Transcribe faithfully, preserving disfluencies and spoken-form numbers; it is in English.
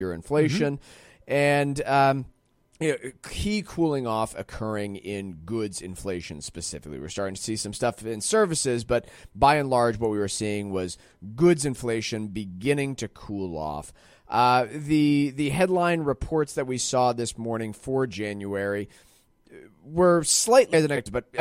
year inflation. Mm-hmm. And um, you know, key cooling off occurring in goods inflation specifically. We're starting to see some stuff in services, but by and large, what we were seeing was goods inflation beginning to cool off. Uh, the the headline reports that we saw this morning for January were slightly, but